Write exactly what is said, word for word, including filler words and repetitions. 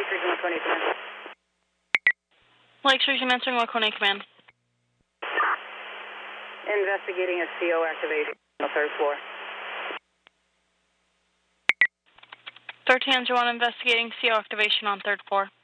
Lakes Region Laconia Command. Lakes Region answering Laconia Command. Investigating a C O activation on the third floor. thirteen oh one investigating C O activation on third floor.